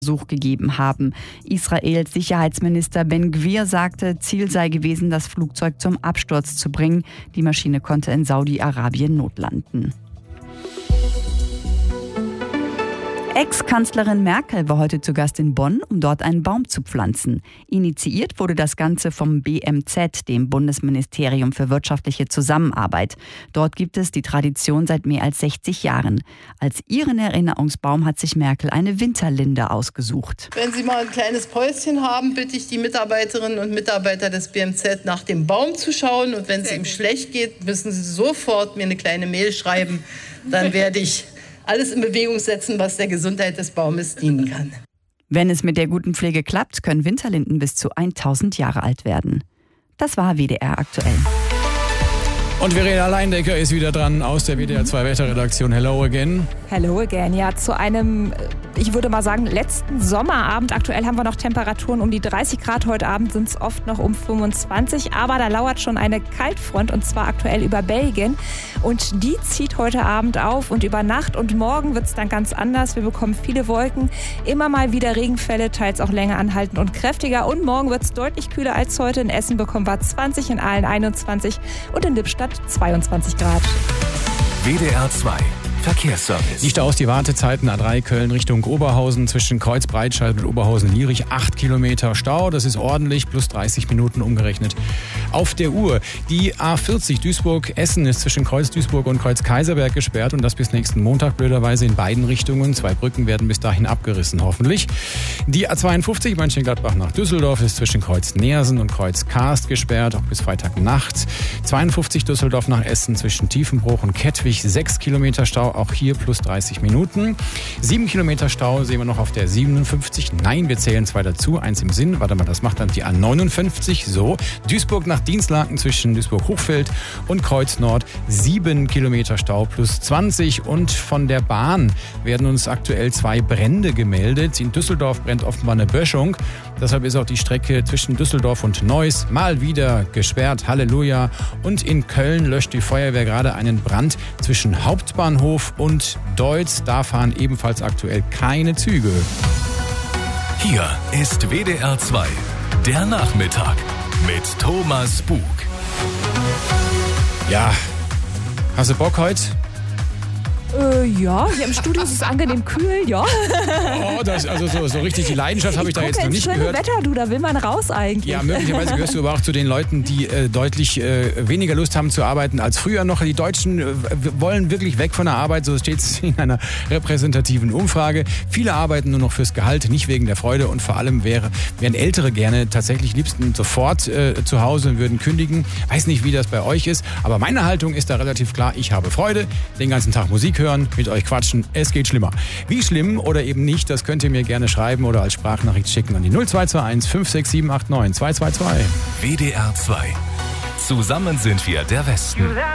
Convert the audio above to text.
Versuch gegeben haben. Israels Sicherheitsminister Ben Gvir sagte, Ziel sei gewesen, das Flugzeug zum Absturz zu bringen. Die Maschine konnte in Saudi-Arabien notlanden. Ex-Kanzlerin Merkel war heute zu Gast in Bonn, um dort einen Baum zu pflanzen. Initiiert wurde das Ganze vom BMZ, dem Bundesministerium für wirtschaftliche Zusammenarbeit. Dort gibt es die Tradition seit mehr als 60 Jahren. Als ihren Erinnerungsbaum hat sich Merkel eine Winterlinde ausgesucht. Wenn Sie mal ein kleines Päuschen haben, bitte ich die Mitarbeiterinnen und Mitarbeiter des BMZ nach dem Baum zu schauen. Und wenn es ihm schlecht geht, müssen Sie sofort mir eine kleine Mail schreiben. Dann werde ich alles in Bewegung setzen, was der Gesundheit des Baumes dienen kann. Wenn es mit der guten Pflege klappt, können Winterlinden bis zu 1000 Jahre alt werden. Das war WDR aktuell. Und Verena Leindecker ist wieder dran aus der WDR 2 Wetterredaktion. Hello again. Hello again, ja, zu einem, ich würde mal sagen, letzten Sommerabend. Aktuell haben wir noch Temperaturen um die 30 Grad. Heute Abend sind es oft noch um 25. Aber da lauert schon eine Kaltfront, und zwar aktuell über Belgien. Und die zieht heute Abend auf. Und über Nacht und morgen wird es dann ganz anders. Wir bekommen viele Wolken, immer mal wieder Regenfälle, teils auch länger anhaltend und kräftiger. Und morgen wird es deutlich kühler als heute. In Essen bekommen wir 20, in Aalen 21 und in Lippstadt 22 Grad. WDR 2 Verkehrsservice. Die Staus, die Wartezeiten A3 Köln Richtung Oberhausen zwischen Kreuz-Breitscheid und Oberhausen-Lierich. 8 Kilometer Stau, das ist ordentlich, plus 30 Minuten umgerechnet auf der Uhr. Die A40 Duisburg-Essen ist zwischen Kreuz-Duisburg und Kreuz-Kaiserberg gesperrt, und das bis nächsten Montag blöderweise in beiden Richtungen. 2 Brücken werden bis dahin abgerissen, hoffentlich. Die A52 Mönchengladbach nach Düsseldorf ist zwischen Kreuz-Neersen und Kreuz-Karst gesperrt, auch bis Freitagnacht. 52 Düsseldorf nach Essen zwischen Tiefenbruch und Kettwig. 6 Kilometer Stau, auch hier plus 30 Minuten. 7 Kilometer Stau sehen wir noch auf der 57. Nein, wir zählen 2 dazu, 1 im Sinn. Warte mal, das macht dann die A59. So, Duisburg nach Dienstlaken zwischen Duisburg-Hochfeld und Kreuz Nord. 7 Kilometer Stau plus 20. Und von der Bahn werden uns aktuell 2 Brände gemeldet. In Düsseldorf brennt offenbar eine Böschung. Deshalb ist auch die Strecke zwischen Düsseldorf und Neuss mal wieder gesperrt. Halleluja. Und in Köln löscht die Feuerwehr gerade einen Brand zwischen Hauptbahnhof und Deutz. Da fahren ebenfalls aktuell keine Züge. Hier ist WDR 2, der Nachmittag mit Thomas Bug. Ja, hast du Bock heute? Ja, hier im Studio ist es angenehm kühl, ja. Oh, so richtig die Leidenschaft habe ich da jetzt noch nicht gehört. Wetter, du, da will man raus eigentlich. Ja, möglicherweise gehörst du aber auch zu den Leuten, die deutlich weniger Lust haben zu arbeiten als früher noch. Die Deutschen wollen wirklich weg von der Arbeit, so steht es in einer repräsentativen Umfrage. Viele arbeiten nur noch fürs Gehalt, nicht wegen der Freude, und vor allem wären Ältere gerne tatsächlich liebsten sofort zu Hause und würden kündigen. Weiß nicht, wie das bei euch ist, aber meine Haltung ist da relativ klar. Ich habe Freude, den ganzen Tag Musik hören, mit euch quatschen, es geht schlimmer. Wie schlimm oder eben nicht, das könnt ihr mir gerne schreiben oder als Sprachnachricht schicken an die 0221 56789 222. WDR 2. Zusammen sind wir der Westen.